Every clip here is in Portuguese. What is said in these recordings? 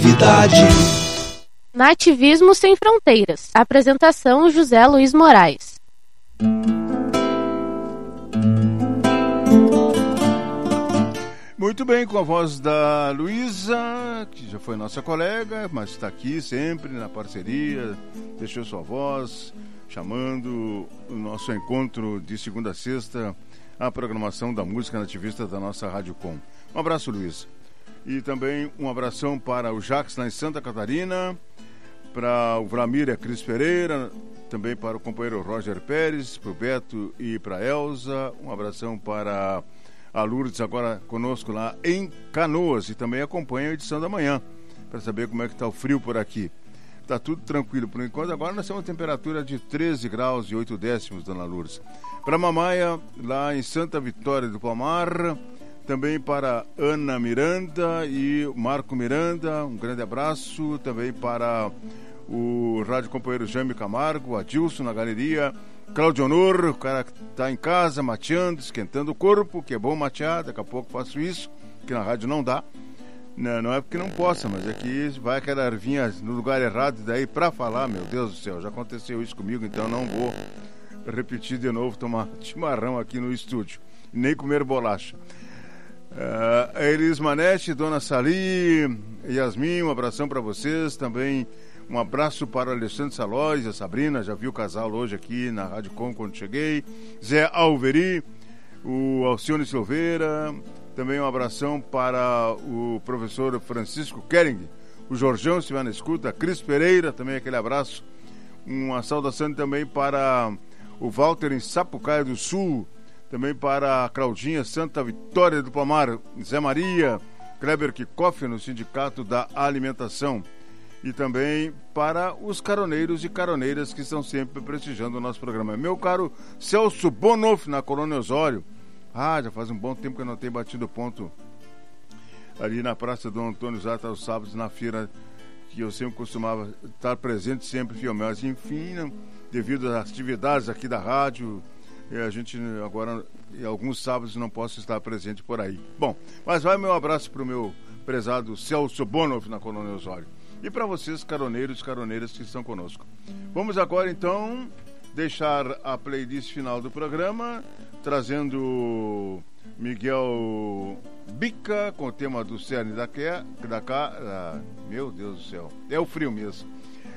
atividade. Nativismo Sem Fronteiras. Apresentação José Luiz Moraes. Muito bem, com a voz da Luísa, que já foi nossa colega, mas está aqui sempre na parceria, deixou sua voz, chamando o nosso encontro de segunda a sexta, a programação da música nativista da nossa Rádio Com. Um abraço, Luísa. E também um abração para o Jacques, lá em Santa Catarina, para o Vlamir e a Cris Pereira, também para o companheiro Roger Pérez, para o Beto e para a Elza. Um abração para a Lourdes, agora conosco lá em Canoas, e também acompanha a edição da manhã, para saber como é que está o frio por aqui. Está tudo tranquilo por enquanto. Agora nós temos uma temperatura de 13 graus e 8 décimos, dona Lourdes. Para a Mamaia, lá em Santa Vitória do Palmar, também para Ana Miranda e Marco Miranda, um grande abraço. Também para o rádio companheiro Jaime Camargo, Adilson na galeria, Claudio Honor, o cara que está em casa mateando, esquentando o corpo, que é bom matear, daqui a pouco faço isso, que na rádio não dá. Não é porque não possa, mas é que vai aquela ervinha no lugar errado, e daí para falar, meu Deus do céu, já aconteceu isso comigo, então não vou repetir de novo, tomar chimarrão aqui no estúdio, nem comer bolacha. Elis Manete, Dona Sali, Yasmin, um abração para vocês. Também um abraço para o Alexandre Salóis, a Sabrina, já vi o casal hoje aqui na Rádio Com quando cheguei. Zé Alveri, o Alcione Silveira. Também um abração para o professor Francisco Kering, o Jorjão, se estiver na escuta, a Cris Pereira, também aquele abraço. Uma saudação também para o Walter em Sapucaia do Sul. Também para a Claudinha, Santa Vitória do Palmar, Zé Maria, Kleber Kikoff no Sindicato da Alimentação. E também para os caroneiros e caroneiras que estão sempre prestigiando o nosso programa. Meu caro Celso Bonoff, na Colônia Osório. Já faz um bom tempo que eu não tenho batido ponto ali na Praça do Antônio Zata aos sábados, na feira, que eu sempre costumava estar presente, sempre fielmente. Enfim, devido às atividades aqui da rádio, a gente agora, em alguns sábados, não posso estar presente por aí. Bom, mas vai meu abraço para o meu prezado Celso Bonoff, na Colônia Osório. E para vocês, caroneiros e caroneiras que estão conosco. Vamos agora, então, deixar a playlist final do programa, trazendo Miguel Bica com o tema do Cerne da Cá. Meu Deus do céu, é o frio mesmo.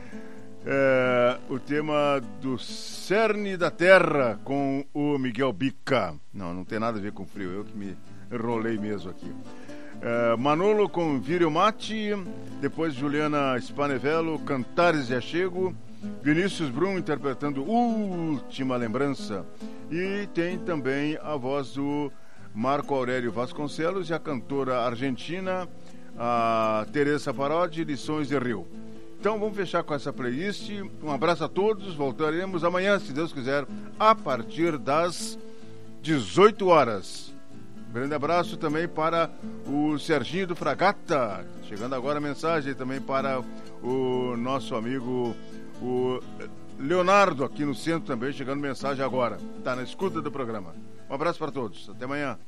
O tema do Cerne da Terra com o Miguel Bica. Não tem nada a ver com frio, eu que me enrolei mesmo aqui. Manolo com Vírio Mate, depois Juliana Spanevello, Cantares de Achego, Vinícius Brum interpretando Última Lembrança, e tem também a voz do Marco Aurélio Vasconcelos e a cantora argentina, a Teresa Parodi, Lições de Rio. Então vamos fechar com essa playlist. Um abraço a todos, voltaremos amanhã, se Deus quiser, a partir das 18 horas. Um grande abraço também para o Serginho do Fragata, chegando agora a mensagem também para o nosso amigo o Leonardo aqui no centro também, chegando mensagem agora, está na escuta do programa. Um abraço para todos, até amanhã.